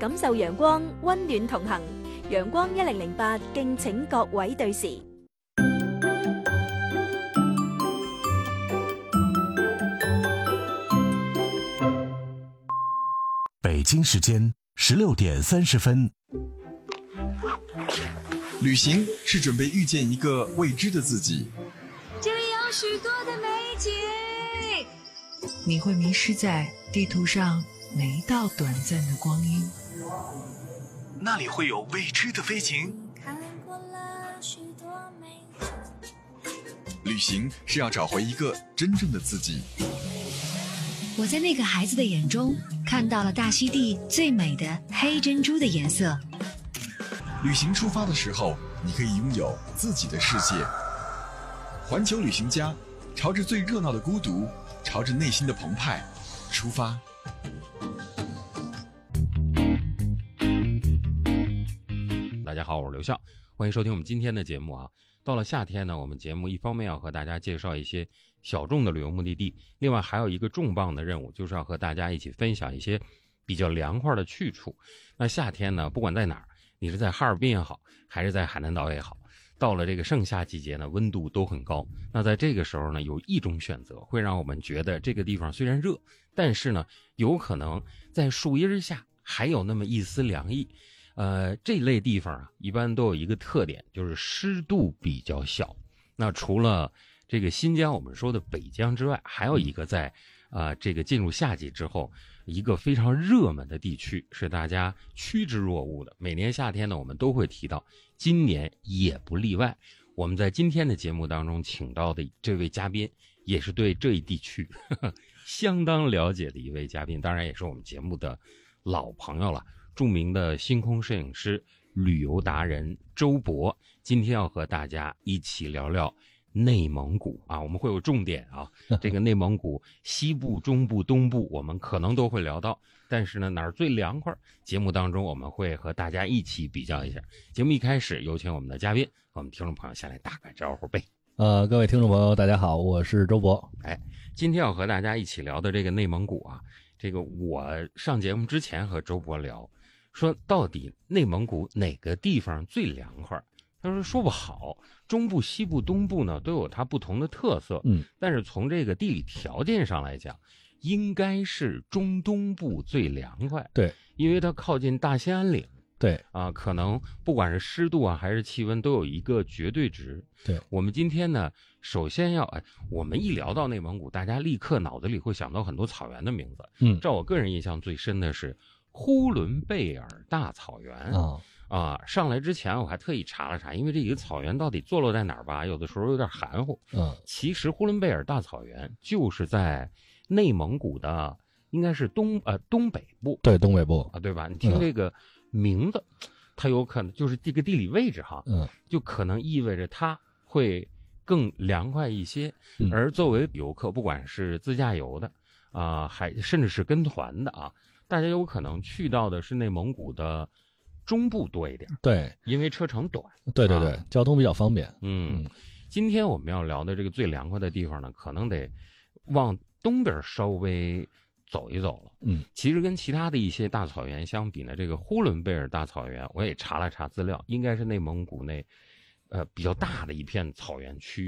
感受陽光，溫暖同行。陽光1008，敬請各位對時。 北京时间16点30分。 旅行是准备遇见一个未知的自己， 这里有许多的美景， 你会迷失在地图上每一道短暂的光阴。 那里会有未知的飞行。 看过了许多美景。 旅行是要找回一个真正的自己。 我在那个孩子的眼中看到了大溪地最美的黑珍珠的颜色。 旅行出发的时候，你可以拥有自己的世界。环球旅行家，朝着最热闹的孤独，朝着内心的澎湃出发。 大家好，我是刘笑，欢迎收听我们今天的节目啊。到了夏天呢，我们节目一方面要和大家介绍一些小众的旅游目的地，另外还有一个重磅的任务，就是要和大家一起分享一些比较凉快的去处。那夏天呢，不管在哪儿，你是在哈尔滨也好，还是在海南岛也好，到了这个盛夏季节呢，温度都很高。那在这个时候呢，有一种选择会让我们觉得这个地方虽然热，但是呢，有可能在树荫下还有那么一丝凉意。这类地方啊，一般都有一个特点，就是湿度比较小。那除了这个新疆我们说的北疆之外，还有一个在这个进入夏季之后，一个非常热门的地区是大家趋之若鹜的。每年夏天呢，我们都会提到，今年也不例外。我们在今天的节目当中请到的这位嘉宾，也是对这一地区相当了解的一位嘉宾，当然也是我们节目的老朋友了。著名的星空摄影师、旅游达人周博，今天要和大家一起聊聊内蒙古啊，我们会有重点啊，这个内蒙古西部、中部、东部，我们可能都会聊到，但是呢，哪儿最凉快？节目当中我们会和大家一起比较一下。节目一开始，有请我们的嘉宾和我们听众朋友先来打个招呼呗。 各位听众朋友，大家好，我是周博。 今天要和大家一起聊的这个内蒙古啊，这个我上节目之前和周博聊。说到底内蒙古哪个地方最凉快？他说不好，中部、西部、东部呢都有它不同的特色。但是从这个地理条件上来讲，应该是中东部最凉快。 对， 因为它靠近大兴安岭。 对啊，可能不管是湿度啊还是气温都有一个绝对值。 对， 我们今天呢，首先我们一聊到内蒙古，大家立刻脑子里会想到很多草原的名字。照我个人印象最深的是呼伦贝尔大草原上来之前我还特意查了查，因为这一个草原到底坐落在哪儿吧，有的时候有点含糊。其实呼伦贝尔大草原就是在内蒙古的应该是东北部。 对，东北部对吧？你听这个名字，它有可能就是这个地理位置哈，就可能意味着它会更凉快一些。而作为游客，不管是自驾游的还甚至是跟团的大家有可能去到的是内蒙古的中部多一点。对，因为车程短。 对，交通比较方便。 今天我们要聊的这个最凉快的地方呢，可能得往东边稍微走一走了。其实跟其他的一些大草原相比呢，这个呼伦贝尔大草原我也查了查资料，应该是内蒙古比较大的一片草原区。